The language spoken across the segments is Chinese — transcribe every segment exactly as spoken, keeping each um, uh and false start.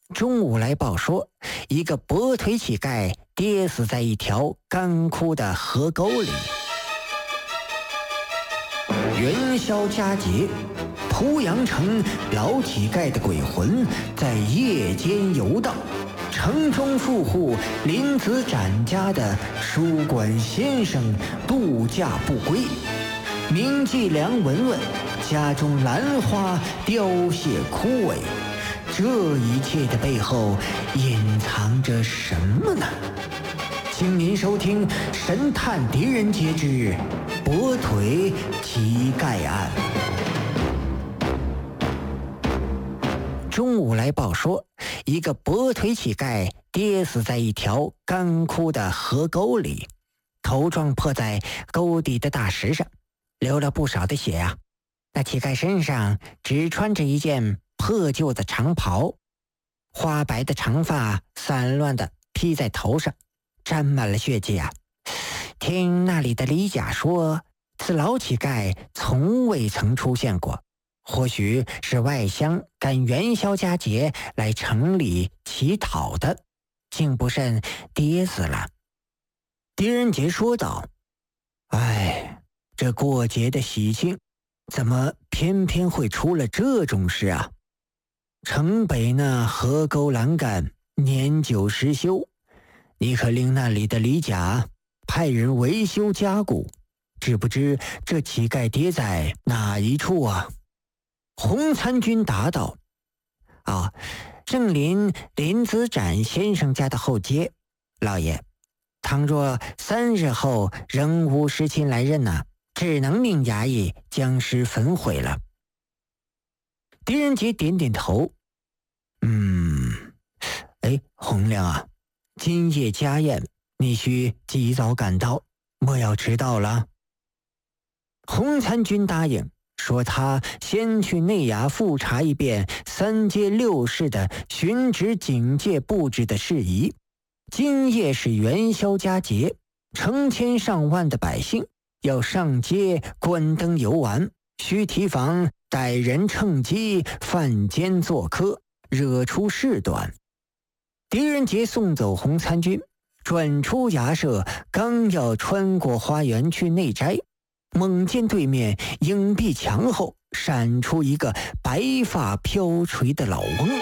中午来报说，一个跛腿乞丐跌死在一条干枯的河沟里。元宵佳节，濮阳城老乞丐的鬼魂在夜间游荡，城中富户林子展家的书馆先生度假不归，名妓梁文文家中兰花凋谢枯萎，这一切的背后隐藏着什么呢？请您收听《神探狄仁杰之跛腿乞丐案》。中午来报说，一个跛腿乞丐跌死在一条干枯的河沟里，头撞破在沟底的大石上，流了不少的血啊。那乞丐身上只穿着一件破旧的长袍，花白的长发散乱地披在头上，沾满了血迹啊。听那里的李甲说，此老乞丐从未曾出现过，或许是外乡赶元宵佳节来城里乞讨的，竟不慎跌死了。狄仁杰说道：哎，这过节的喜庆，怎么偏偏会出了这种事啊？城北那河沟栏杆年久失修，你可令那里的李甲派人维修加固，知不知这乞丐跌在哪一处啊？洪参军答道：啊，正临林子展先生家的后街，老爷，倘若三日后仍无实亲来认呢、啊，只能命衙役将尸焚毁了。狄仁杰点点头，嗯，哎，洪亮啊，今夜家宴，你需及早赶到，莫要迟到了。洪参军答应，说他先去内衙复查一遍三街六市的巡职警戒布置的事宜。今夜是元宵佳节，成千上万的百姓要上街观灯游玩，需提防歹人趁机犯奸作科，惹出事端。狄仁杰送走洪参军，转出衙舍，刚要穿过花园去内斋，猛见对面影壁墙后闪出一个白发飘垂的老翁，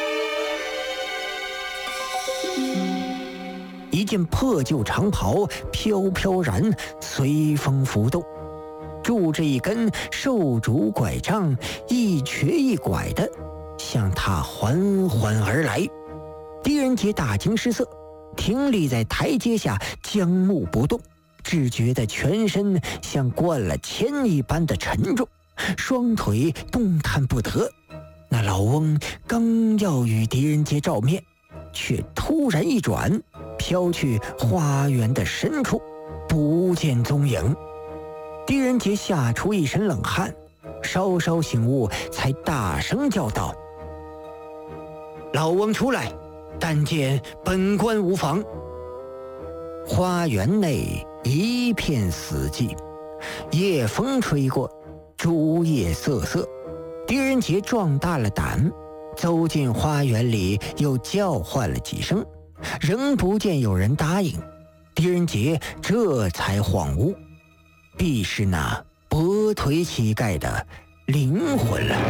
一件破旧长袍飘飘然随风浮动，拄着一根瘦竹拐杖，一瘸一拐的向他缓缓而来。狄仁杰大惊失色，停立在台阶下，僵木不动，只觉得全身像灌了铅一般的沉重，双腿动弹不得。那老翁刚要与狄仁杰照面，却突然一转，飘去花园的深处，不见踪影。狄仁杰吓出一身冷汗，稍稍醒悟，才大声叫道：老翁出来，但见本官无妨。花园内一片死寂，夜风吹过，竹叶瑟瑟。狄仁杰壮大了胆，走进花园里，又叫唤了几声，仍不见有人答应。狄仁杰这才恍悟，必是那跛腿乞丐的灵魂了。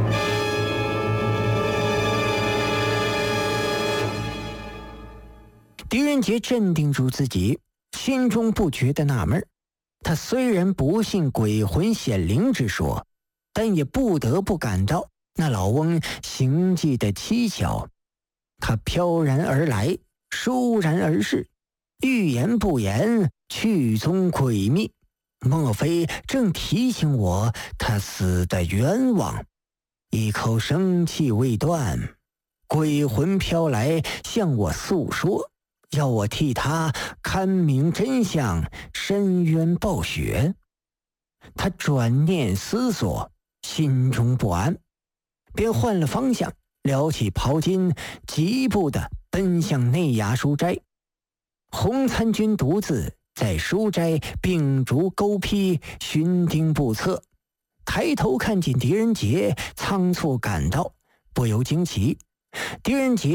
狄仁杰镇定住自己，心中不觉得纳闷。他虽然不信鬼魂显灵之说，但也不得不感到那老翁行迹的蹊跷。他飘然而来，倏然而逝，欲言不言，去踪诡秘，莫非正提醒我他死的冤枉？一口生气未断，鬼魂飘来向我诉说，要我替他勘明真相，伸冤报雪。他转念思索，心中不安，便换了方向，撩起袍襟，疾步地奔向内衙书斋。洪参军独自在书斋秉烛钩劈，寻钉不测，抬头看见狄仁杰仓促赶到，不由惊奇。狄仁杰